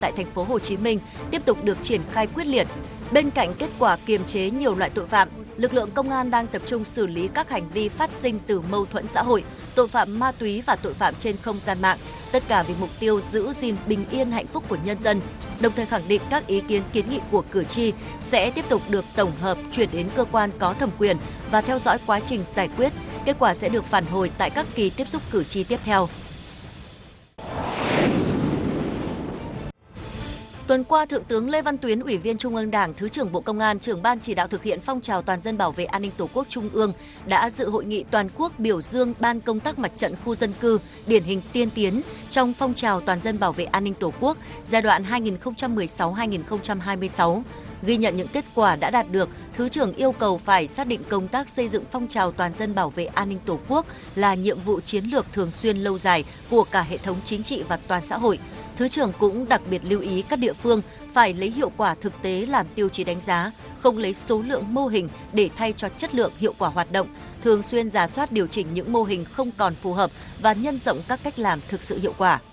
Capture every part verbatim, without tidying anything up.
tại thành phố Hồ Chí Minh tiếp tục được triển khai quyết liệt. Bên cạnh kết quả kiềm chế nhiều loại tội phạm, lực lượng công an đang tập trung xử lý các hành vi phát sinh từ mâu thuẫn xã hội, tội phạm ma túy và tội phạm trên không gian mạng, tất cả vì mục tiêu giữ gìn bình yên hạnh phúc của nhân dân. Đồng thời khẳng định các ý kiến kiến nghị của cử tri sẽ tiếp tục được tổng hợp chuyển đến cơ quan có thẩm quyền và theo dõi quá trình giải quyết. Kết quả sẽ được phản hồi tại các kỳ tiếp xúc cử tri tiếp theo. Tuần qua, Thượng tướng Lê Văn Tuyến, Ủy viên Trung ương Đảng, Thứ trưởng Bộ Công an, trưởng ban chỉ đạo thực hiện phong trào toàn dân bảo vệ an ninh Tổ quốc Trung ương đã dự hội nghị toàn quốc biểu dương Ban công tác mặt trận khu dân cư điển hình tiên tiến trong phong trào toàn dân bảo vệ an ninh Tổ quốc giai đoạn hai nghìn không trăm mười sáu đến hai nghìn không trăm hai mươi sáu. Ghi nhận những kết quả đã đạt được, Thứ trưởng yêu cầu phải xác định công tác xây dựng phong trào toàn dân bảo vệ an ninh Tổ quốc là nhiệm vụ chiến lược thường xuyên lâu dài của cả hệ thống chính trị và toàn xã hội. Thứ trưởng cũng đặc biệt lưu ý các địa phương phải lấy hiệu quả thực tế làm tiêu chí đánh giá, không lấy số lượng mô hình để thay cho chất lượng hiệu quả hoạt động, thường xuyên rà soát điều chỉnh những mô hình không còn phù hợp và nhân rộng các cách làm thực sự hiệu quả.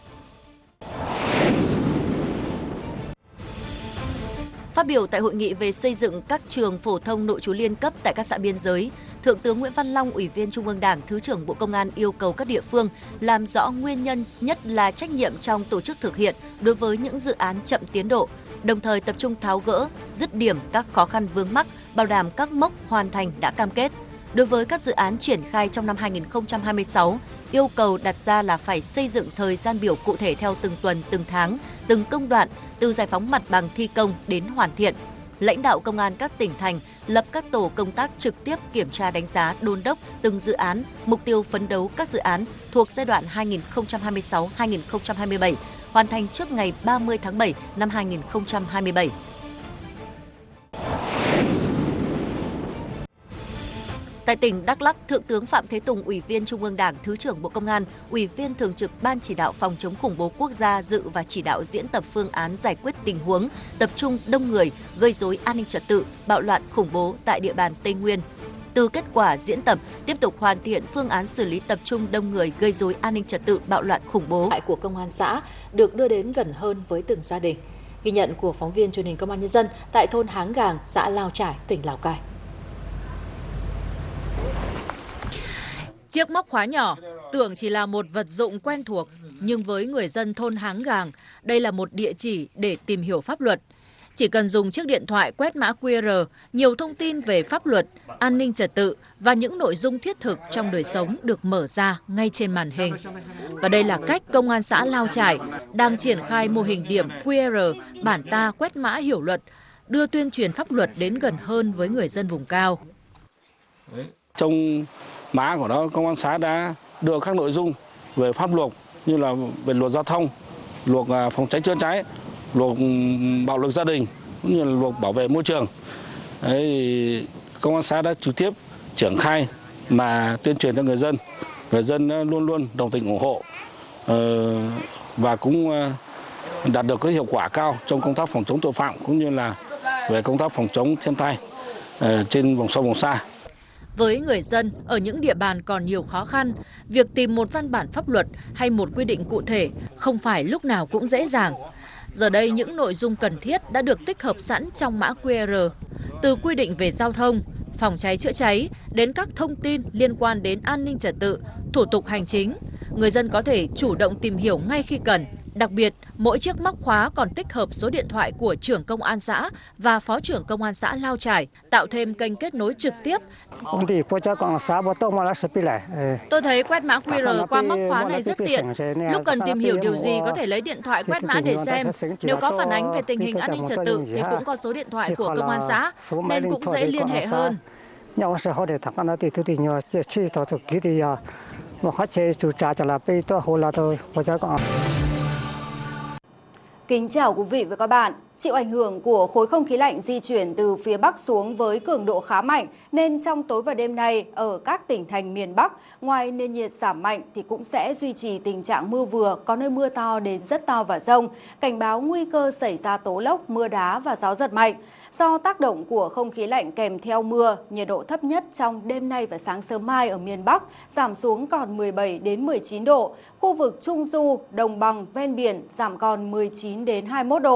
Phát biểu tại hội nghị về xây dựng các trường phổ thông nội trú liên cấp tại các xã biên giới, Thượng tướng Nguyễn Văn Long, Ủy viên Trung ương Đảng, Thứ trưởng Bộ Công an yêu cầu các địa phương làm rõ nguyên nhân, nhất là trách nhiệm trong tổ chức thực hiện đối với những dự án chậm tiến độ, đồng thời tập trung tháo gỡ, dứt điểm các khó khăn vướng mắc, bảo đảm các mốc hoàn thành đã cam kết. Đối với các dự án triển khai trong năm hai nghìn không trăm hai mươi sáu, yêu cầu đặt ra là phải xây dựng thời gian biểu cụ thể theo từng tuần, từng tháng, từng công đoạn, từ giải phóng mặt bằng thi công đến hoàn thiện. Lãnh đạo công an các tỉnh thành lập các tổ công tác trực tiếp kiểm tra đánh giá đôn đốc từng dự án, mục tiêu phấn đấu các dự án thuộc giai đoạn hai nghìn không trăm hai mươi sáu đến hai nghìn không trăm hai mươi bảy hoàn thành trước ngày ba mươi tháng bảy năm hai nghìn không trăm hai mươi bảy. Tại tỉnh Đắk Lắk, Thượng tướng Phạm Thế Tùng, Ủy viên Trung ương Đảng, Thứ trưởng Bộ Công an, Ủy viên Thường trực Ban Chỉ đạo phòng chống khủng bố quốc gia dự và chỉ đạo diễn tập phương án giải quyết tình huống tập trung đông người gây rối an ninh trật tự, bạo loạn khủng bố tại địa bàn Tây Nguyên. Từ kết quả diễn tập, tiếp tục hoàn thiện phương án xử lý tập trung đông người gây rối an ninh trật tự, bạo loạn khủng bố của công an xã được đưa đến gần hơn với từng gia đình. Ghi nhận của phóng viên Truyền hình Công an Nhân dân tại thôn Háng Gàng, xã Lao Trải, tỉnh Lào Cai. Chiếc móc khóa nhỏ tưởng chỉ là một vật dụng quen thuộc, nhưng với người dân thôn Háng Gàng, đây là một địa chỉ để tìm hiểu pháp luật. Chỉ cần dùng chiếc điện thoại quét mã quy rờ, nhiều thông tin về pháp luật, an ninh trật tự và những nội dung thiết thực trong đời sống được mở ra ngay trên màn hình. Và đây là cách Công an xã Lao Trải đang triển khai mô hình điểm quy rờ bản ta quét mã hiểu luật, đưa tuyên truyền pháp luật đến gần hơn với người dân vùng cao. Trong mã của nó, Công an xã đã đưa các nội dung về pháp luật như là về luật giao thông, luật phòng cháy chữa cháy, luật bạo lực gia đình cũng như là luật bảo vệ môi trường. Đấy, Công an xã đã trực tiếp triển khai mà tuyên truyền cho người dân. Người dân luôn luôn đồng tình ủng hộ và cũng đạt được cái hiệu quả cao trong công tác phòng chống tội phạm cũng như là về công tác phòng chống thiên tai trên vùng sâu vùng xa. Với người dân ở những địa bàn còn nhiều khó khăn, việc tìm một văn bản pháp luật hay một quy định cụ thể không phải lúc nào cũng dễ dàng. Giờ đây những nội dung cần thiết đã được tích hợp sẵn trong mã quy rờ, từ quy định về giao thông, phòng cháy chữa cháy đến các thông tin liên quan đến an ninh trật tự, thủ tục hành chính. Người dân có thể chủ động tìm hiểu ngay khi cần. Đặc biệt, mỗi chiếc móc khóa còn tích hợp số điện thoại của trưởng công an xã và phó trưởng công an xã Lao Trải, tạo thêm kênh kết nối trực tiếp. Tôi thấy quét mã quy rờ qua móc khóa này rất tiện. Lúc cần tìm hiểu điều gì có thể lấy điện thoại quét mã để xem. Nếu có phản ánh về tình hình an ninh trật tự thì cũng có số điện thoại của công an xã, nên cũng dễ liên hệ hơn. Kính chào quý vị và các bạn. Chịu ảnh hưởng của khối không khí lạnh di chuyển từ phía Bắc xuống với cường độ khá mạnh, nên trong tối và đêm nay ở các tỉnh thành miền Bắc, ngoài nền nhiệt giảm mạnh thì cũng sẽ duy trì tình trạng mưa vừa, có nơi mưa to đến rất to và dông, cảnh báo nguy cơ xảy ra tố lốc, mưa đá và gió giật mạnh. Do tác động của không khí lạnh kèm theo mưa, nhiệt độ thấp nhất trong đêm nay và sáng sớm mai ở miền Bắc giảm xuống còn mười bảy đến mười chín độ. Khu vực Trung Du, Đồng bằng, ven biển giảm còn mười chín đến hai mươi mốt độ.